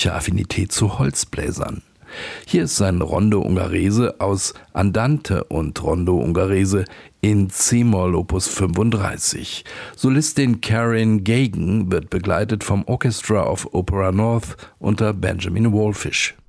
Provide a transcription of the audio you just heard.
persönliche Affinität zu Holzbläsern. Hier ist sein Rondo Ungherese aus Andante und Rondo Ungherese in c-Moll Opus 35. Solistin Karen Gagan wird begleitet vom Orchestra of Opera North unter Benjamin Wallfisch.